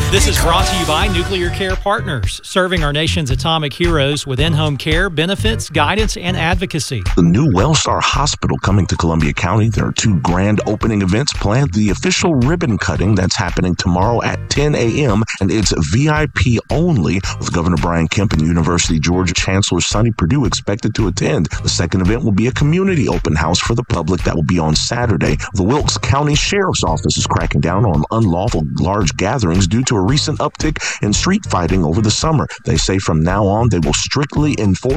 This is brought to you by Nuclear Care Partners, serving our nation's atomic heroes with in-home care, benefits, guidance, and advocacy. The new Wellstar Hospital coming to Columbia County. There are 2 grand opening events planned. The official ribbon cutting that's happening tomorrow at 10 a.m. and it's VIP only, with Governor Brian Kemp and University Georgia Chancellor Sonny Perdue expected to attend. The second event will be a community open house for the public that will be on Saturday. The Wilkes County Sheriff's Office is cracking down on unlawful large gatherings due to a recent uptick in street fighting over the summer. They say from now on they will strictly enforce